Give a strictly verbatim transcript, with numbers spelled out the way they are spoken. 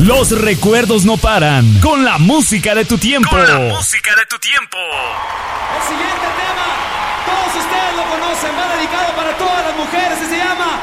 Los recuerdos no paran. Con la música de tu tiempo. Con la música de tu tiempo. El siguiente tema, todos ustedes lo conocen, va dedicado para todas las mujeres y se llama